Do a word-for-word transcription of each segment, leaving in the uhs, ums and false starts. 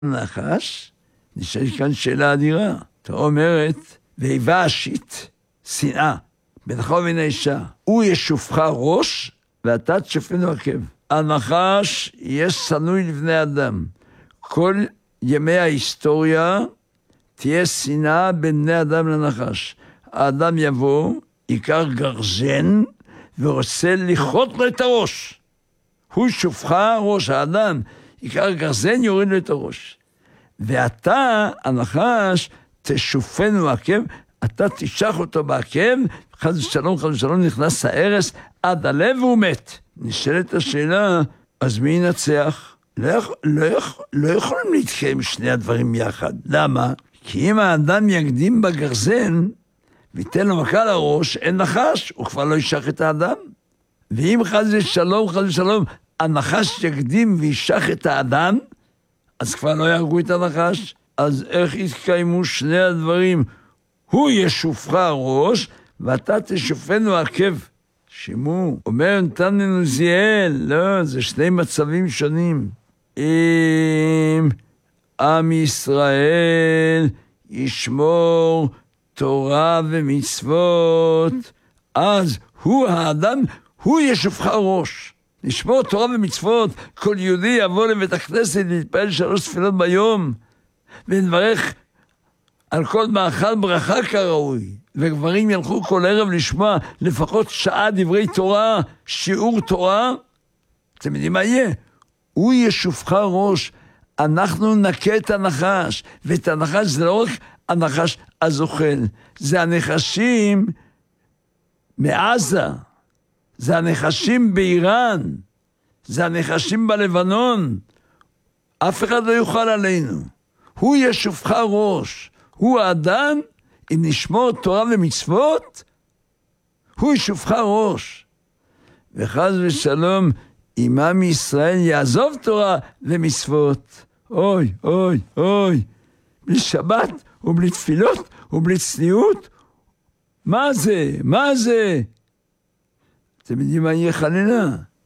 נחש, נשאלת כאן שאלה אדירה. אתה אומרת, ואיבה אשית, שנאה, בינך ובין האישה, הוא ישופך ראש, ואתה תשופנו עקב. הנחש יהיה שנוא לבני אדם. כל ימי ההיסטוריה תהיה שנאה בין בני אדם לנחש. האדם יבוא, ייקח גרזן, ורוצה לכרות לו את הראש. הוא שופך ראש, האדם ייקח גרזן, יוריד לו את הראש. ואתה, הנחש, תשופנו עקב, אתה תשח אותו בעקב, חס ושלום, חס ושלום, נכנס הארס עד הלב והוא מת. נשאלת השאלה, אז מי ינצח? לא, לא, לא יכולים להתקיים שני הדברים יחד. למה? כי אם האדם יקדים בגרזן, ויתן לו מכה לראש, אין נחש, הוא כבר לא ישח את האדם. ואם חס ושלום, חס ושלום, הנחש יקדים וישח את האדם, אז כבר לא יהרגו את הנחש. אז איך יתקיימו שני הדברים? הוא ישופך ראש, ואתה תשופנו עקב. שימו, אומר נתננו זיאל, לא, זה שני מצבים שונים. אם עם ישראל ישמור תורה ומצוות, אז הוא האדם, הוא ישופך ראש. לשמור תורה ומצוות, כל יהודי יבוא לבית הכנסת להתפעל שלוש תפילות ביום, ונברך על כל מאכל ברכה כראוי, וגברים ילכו כל ערב לשמוע לפחות שעה דברי תורה, שיעור תורה. אתם יודעים מה יהיה? הוא ישופך ראש, אנחנו נקה את הנחש, ואת הנחש זה לא רק הנחש הזוחל, זה הנחשים מעזה, זה הנחשים באיראן, זה הנחשים בלבנון, אף אחד לא יוכל עלינו. הוא ישופך ראש, הוא האדם, אם נשמור תורה ומצוות, הוא ישופך ראש. וחס ושלום, אם עם ישראל יעזוב תורה ומצוות, אוי, אוי, אוי, בלי שבת ובלי תפילות ובלי צניעות, מה זה? מה זה? אתם יודעים מה יהיה חלילה?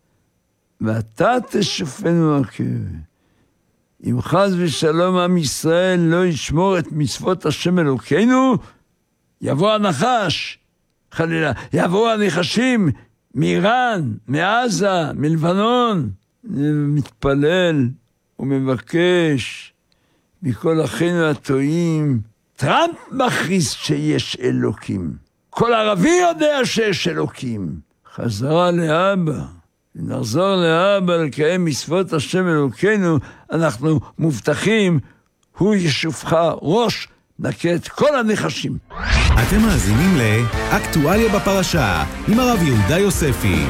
ואתה תשופנו עקב. אם חס ושלום עם ישראל לא ישמור את מצוות השם אלוקינו, יבוא הנחש, חלילה, יבוא הנחשים מאיראן, מעזה, מלבנון. מתפלל ומבקש מכל אחינו הטועים. טראמפ מכריז שיש אלוקים. כל ערבי יודע שיש אלוקים. חזרה לאבא. ונחזור לאבא לקיים מצוות השם אלוקינו, אנחנו מובטחים, הוא ישופך ראש, נקה את כל הנחשים. אתם מאזינים לאקטואליה בפרשה, עם הרב יהודה יוספי.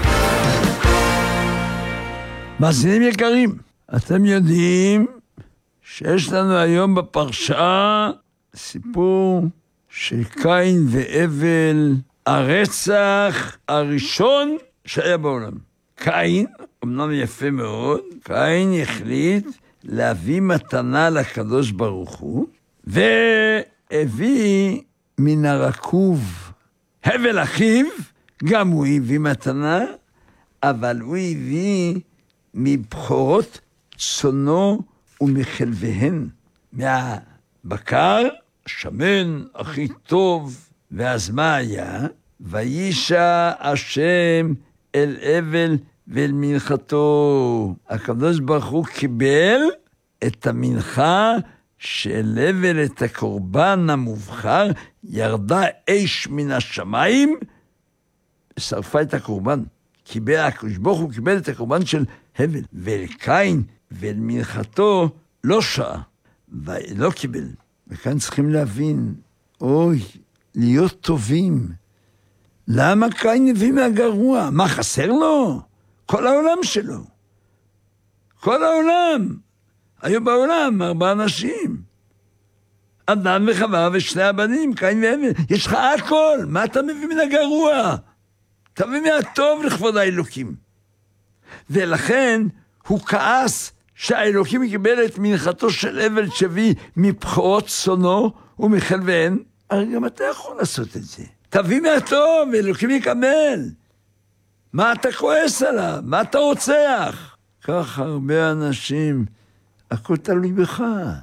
מאזינים יקרים, אתם יודעים שיש לנו היום בפרשה סיפור של קין והבל, הרצח הראשון שהיה בעולם. קין, אמנם יפה מאוד, קין החליט להביא מתנה לקדוש ברוך הוא, והביא מן הרקוב הבל אחיו, גם הוא הביא מתנה, אבל הוא הביא מבחורות צונו ומחלביהן, מהבקר, שמן, הכי טוב, ואז מה היה? וישע השם אל אבל ואל מנחתו. הקדוש ברוך הוא קיבל את המנחה של אבל, את הקורבן המובחר, ירדה אש מן השמיים, ושרפה את הקורבן. קיבל, הקדוש ברוך הוא קיבל את הקורבן של הבל, ואל קין ואל מנחתו לא שעה, ולא קיבל. וכאן צריכים להבין, אוי, להיות טובים. למה קין הביא מהגרוע? מה חסר לו? כל העולם שלו. כל העולם. היו בעולם ארבעה אנשים. אדם וחווה ושני הבנים, קין והבל. יש לך הכל. מה אתה מביא מן הגרוע? אתה מביא מהטוב לכבוד האלוקים. ולכן הוא כעס שהאלוקים קיבל את מנחתו של הבל שביא מבחורות צונו ומחלביהן. הרי גם אתה יכול לעשות את זה. תביא מהטוב, אלוקים יקבל. מה אתה כועס עליו? מה אתה רוצח? כך הרבה אנשים הכל תלוי בך.